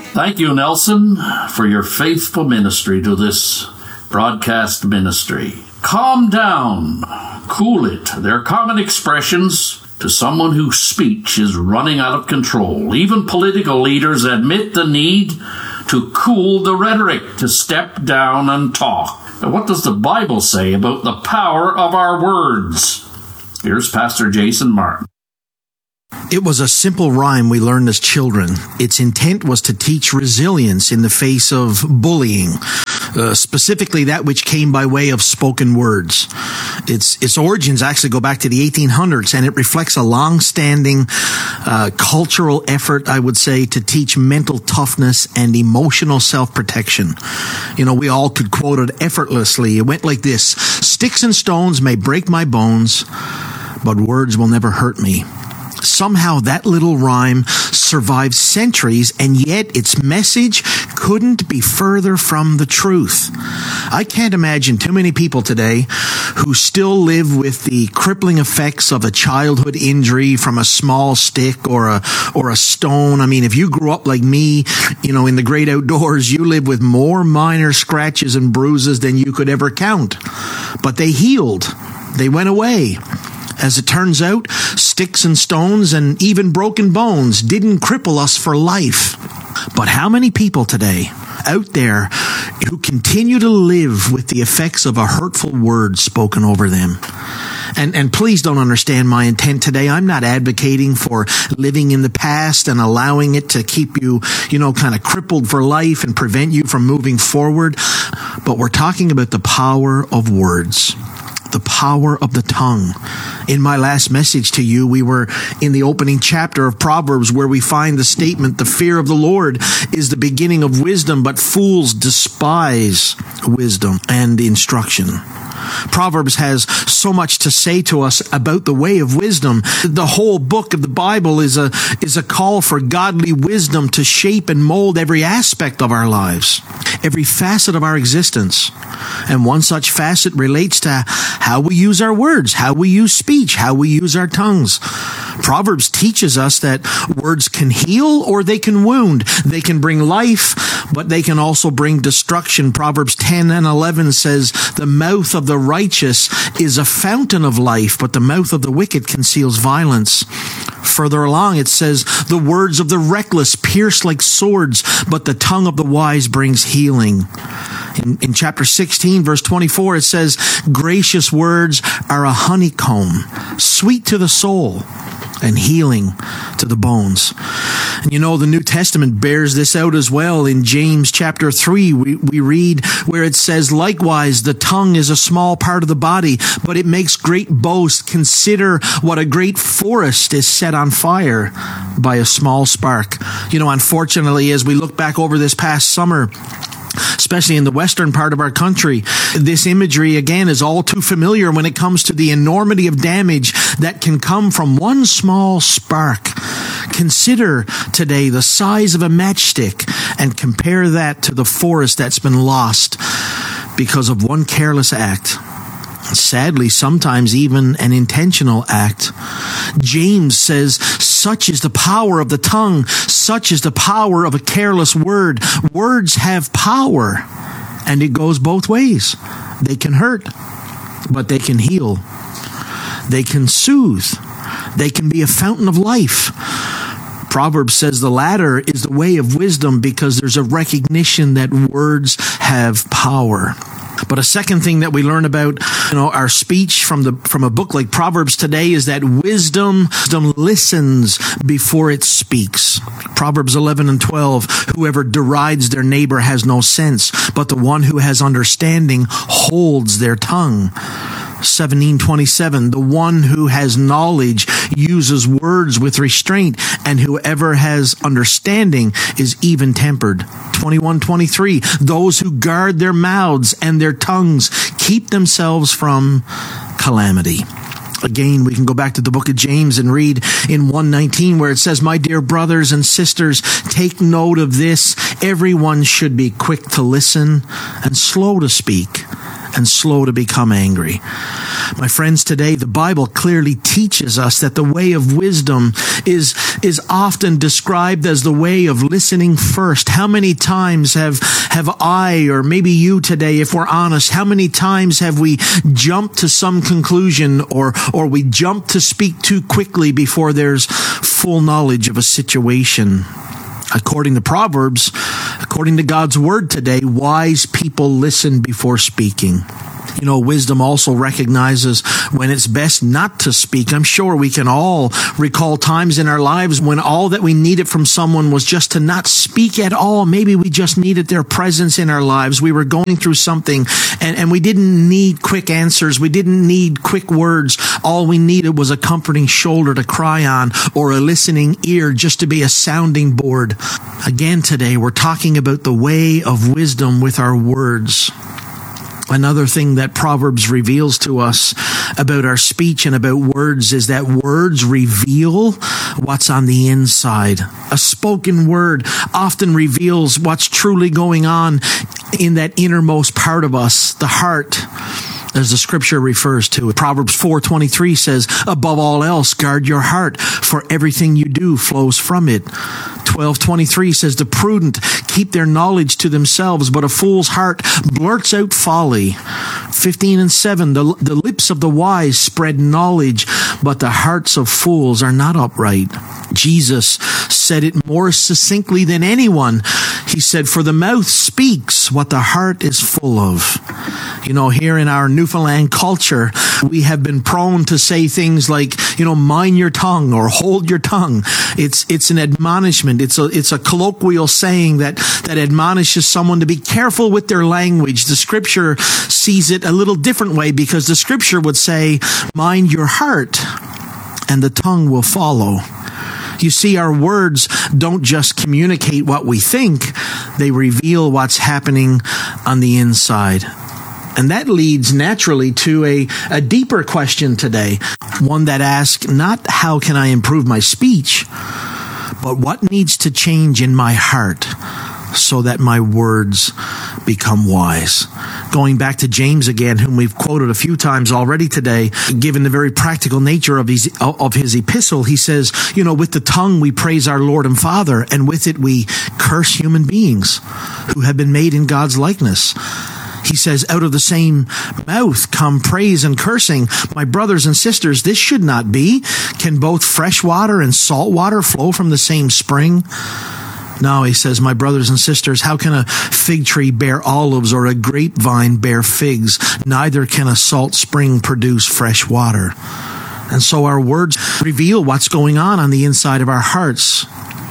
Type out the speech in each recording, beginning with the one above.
Thank you, Nelson, for your faithful ministry to this broadcast ministry. Calm down, cool it. They're common expressions to someone whose speech is running out of control. Even political leaders admit the need to cool the rhetoric, to step down and talk. Now, what does the Bible say about the power of our words? Here's Pastor Jason Martin. It was a simple rhyme we learned as children. Its intent was to teach resilience in the face of bullying, specifically that which came by way of spoken words. Its origins actually go back to the 1800s, and it reflects a long-standing cultural effort, I would say, to teach mental toughness and emotional self-protection. You know, we all could quote it effortlessly. It went like this: "Sticks and stones may break my bones, but words will never hurt me." Somehow that little rhyme survived centuries, and yet its message couldn't be further from the truth. I can't imagine too many people today who still live with the crippling effects of a childhood injury from a small stick or a stone. I mean, if you grew up like me, you know, in the great outdoors, you live with more minor scratches and bruises than you could ever count. But they healed. They went away. As it turns out, sticks and stones and even broken bones didn't cripple us for life. But how many people today out there who continue to live with the effects of a hurtful word spoken over them? And please don't understand my intent today. I'm not advocating for living in the past and allowing it to keep you, kind of crippled for life and prevent you from moving forward. But we're talking about the power of words. The power of the tongue. In my last message to you, we were in the opening chapter of Proverbs, where we find the statement, "The fear of the Lord is the beginning of wisdom, but fools despise wisdom and instruction." Proverbs has so much to say to us about the way of wisdom. The whole book of the Bible is a call for godly wisdom to shape and mold every aspect of our lives, every facet of our existence. And one such facet relates to how we use our words, how we use speech, how we use our tongues. Proverbs teaches us that words can heal or they can wound. They can bring life, but they can also bring destruction. Proverbs 10 and 11 says, "The mouth of the righteous is a fountain of life, but the mouth of the wicked conceals violence." Further along, it says, "The words of the reckless pierce like swords, but the tongue of the wise brings healing." In chapter 16, verse 24, it says, "Gracious words are a honeycomb, sweet to the soul, and healing to the bones." And the New Testament bears this out as well. In James chapter 3, we read where it says, "Likewise, the tongue is a small part of the body, but it makes great boast. Consider what a great forest is set on fire by a small spark." Unfortunately, as we look back over this past summer, especially in the western part of our country, this imagery, again, is all too familiar when it comes to the enormity of damage that can come from one small spark. Consider today the size of a matchstick and compare that to the forest that's been lost because of one careless act. Sadly, sometimes even an intentional act. James says, "Such is the power of the tongue. Such is the power of a careless word." Words have power, and it goes both ways. They can hurt, but they can heal. They can soothe. They can be a fountain of life. Proverbs says the latter is the way of wisdom because there's a recognition that words have power. But a second thing that we learn about, our speech from a book like Proverbs today is that wisdom listens before it speaks. Proverbs 11 and 12, "Whoever derides their neighbor has no sense, but the one who has understanding holds their tongue." 17:27, "The one who has knowledge uses words with restraint, and whoever has understanding is even-tempered." 21:23, "Those who guard their mouths and their tongues keep themselves from calamity." Again, we can go back to the book of James and read in 1:19 where it says, "My dear brothers and sisters, take note of this. Everyone should be quick to listen and slow to speak and slow to become angry. My friends, today the Bible clearly teaches us that the way of wisdom is often described as the way of listening first. How many times have I, or maybe you today, if we're honest, how many times have we jumped to some conclusion or we jump to speak too quickly before there's full knowledge of a situation? According to Proverbs, according to God's word today, wise people listen before speaking. You know, wisdom also recognizes when it's best not to speak. I'm sure we can all recall times in our lives when all that we needed from someone was just to not speak at all. Maybe we just needed their presence in our lives. We were going through something and we didn't need quick answers. We didn't need quick words. All we needed was a comforting shoulder to cry on or a listening ear just to be a sounding board. Again, today we're talking about the way of wisdom with our words. Another thing that Proverbs reveals to us about our speech and about words is that words reveal what's on the inside. A spoken word often reveals what's truly going on in that innermost part of us, the heart, as the scripture refers to it. Proverbs 4:23 says, above all else, guard your heart, for everything you do flows from it. 12:23 says, the prudent keep their knowledge to themselves, but a fool's heart blurts out folly. 15:7, the lips of the wise spread knowledge, but the hearts of fools are not upright. Jesus said it more succinctly than anyone. He said, for the mouth speaks what the heart is full of. You know, here in our Newfoundland culture, we have been prone to say things like, mind your tongue or hold your tongue. It's an admonishment. It's a colloquial saying that admonishes someone to be careful with their language. The scripture sees it a little different way because the scripture would say, mind your heart and the tongue will follow. You see, our words don't just communicate what we think, they reveal what's happening on the inside. And that leads naturally to a deeper question today, one that asks not how can I improve my speech, but what needs to change in my heart so that my words become wise. Going back to James again, whom we've quoted a few times already today, given the very practical nature of his epistle, he says, with the tongue we praise our Lord and Father, and with it we curse human beings who have been made in God's likeness. He says, out of the same mouth come praise and cursing. My brothers and sisters, this should not be. Can both fresh water and salt water flow from the same spring? No, he says, my brothers and sisters, how can a fig tree bear olives or a grapevine bear figs? Neither can a salt spring produce fresh water. And so our words reveal what's going on the inside of our hearts.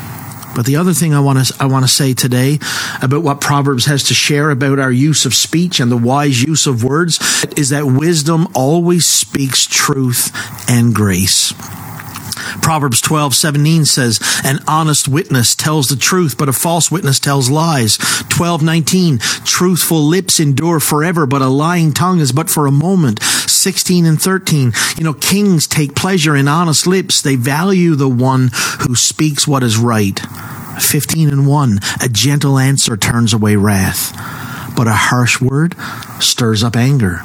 But the other thing I want to say today about what Proverbs has to share about our use of speech and the wise use of words is that wisdom always speaks truth and grace. Proverbs 12:17 says, an honest witness tells the truth, but a false witness tells lies. 12:19, truthful lips endure forever, but a lying tongue is but for a moment. 16:13, kings take pleasure in honest lips. They value the one who speaks what is right. 15:1, a gentle answer turns away wrath, but a harsh word stirs up anger.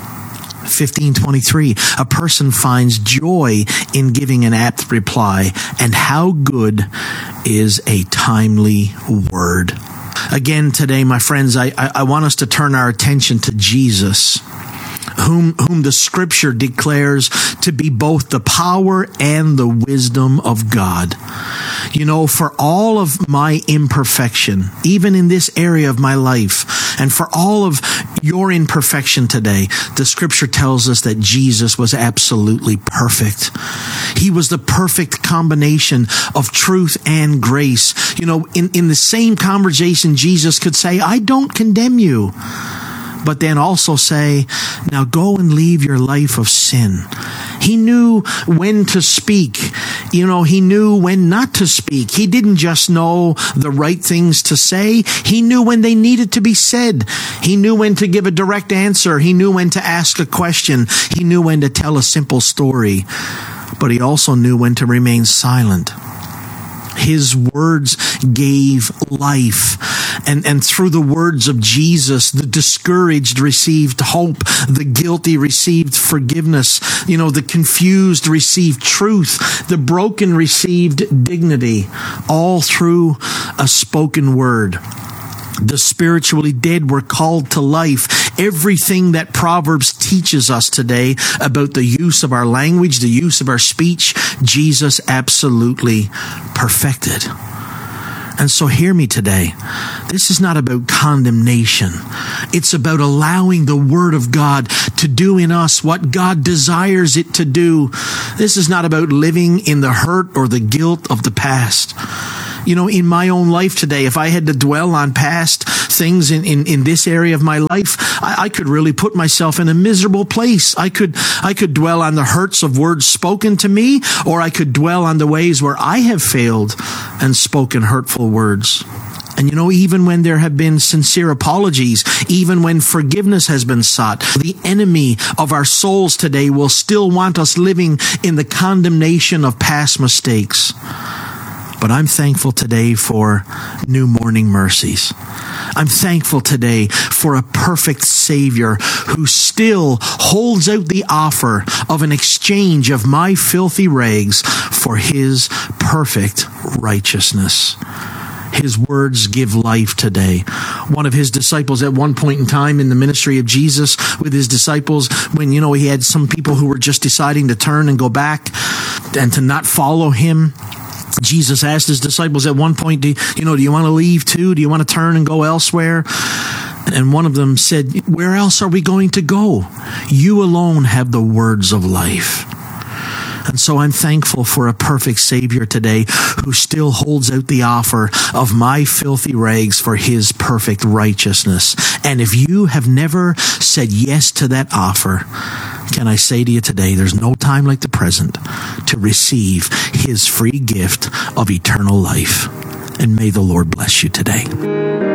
15:23, a person finds joy in giving an apt reply, and how good is a timely word. Again today, my friends, I want us to turn our attention to Jesus, whom the scripture declares to be both the power and the wisdom of God. For all of my imperfection, even in this area of my life, and for all of your imperfection today, the scripture tells us that Jesus was absolutely perfect. He was the perfect combination of truth and grace. In the same conversation, Jesus could say, I don't condemn you. But then also say, now go and leave your life of sin. He knew when to speak. He knew when not to speak. He didn't just know the right things to say. He knew when they needed to be said. He knew when to give a direct answer. He knew when to ask a question. He knew when to tell a simple story. But he also knew when to remain silent. His words gave life. And through the words of Jesus, the discouraged received hope. The guilty received forgiveness. The confused received truth. The broken received dignity. All through a spoken word. The spiritually dead were called to life. Everything that Proverbs teaches us today about the use of our language, the use of our speech, Jesus absolutely perfected. And so hear me today. This is not about condemnation. It's about allowing the Word of God to do in us what God desires it to do. This is not about living in the hurt or the guilt of the past. In my own life today, if I had to dwell on past things in this area of my life, I could really put myself in a miserable place. I could dwell on the hurts of words spoken to me, or I could dwell on the ways where I have failed and spoken hurtful words. And even when there have been sincere apologies, even when forgiveness has been sought, the enemy of our souls today will still want us living in the condemnation of past mistakes. But I'm thankful today for new morning mercies. I'm thankful today for a perfect Savior who still holds out the offer of an exchange of my filthy rags for His perfect righteousness. His words give life today. One of His disciples at one point in time in the ministry of Jesus with His disciples, when, He had some people who were just deciding to turn and go back and to not follow Him, Jesus asked His disciples at one point, do you want to leave too? Do you want to turn and go elsewhere? And one of them said, where else are we going to go? You alone have the words of life. And so I'm thankful for a perfect Savior today who still holds out the offer of my filthy rags for His perfect righteousness. And if you have never said yes to that offer, can I say to you today, there's no time like the present to receive His free gift of eternal life. And may the Lord bless you today.